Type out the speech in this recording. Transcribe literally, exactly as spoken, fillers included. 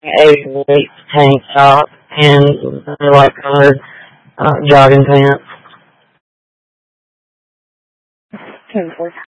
a white tank top and light colored uh, jogging pants. ten four.